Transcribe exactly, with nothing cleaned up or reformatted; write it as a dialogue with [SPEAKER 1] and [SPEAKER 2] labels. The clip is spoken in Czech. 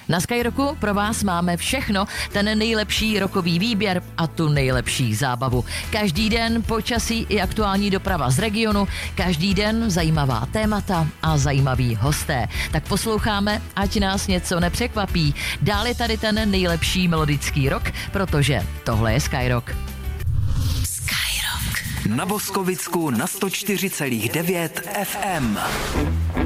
[SPEAKER 1] Na Skyrocku pro vás máme všechno, ten nejlepší rokový výběr a tu nejlepší zábavu. Každý den počasí i aktuální doprava z regionu, každý den zajímavá témata a zajímaví hosté. Tak posloucháme, ať nás něco nepřekvapí. Dál je tady ten nejlepší melodický rock, protože tohle je Skyrock.
[SPEAKER 2] Skyrock. Na Boskovicku na sto čtyři celá devět ef em.